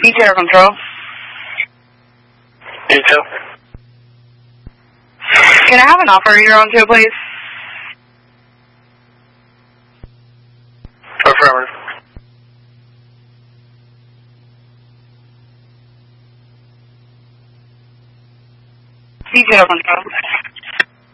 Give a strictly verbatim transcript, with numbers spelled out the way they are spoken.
Detail control. Detail. Can I have an operator on to, please? Affirmative. Detail control.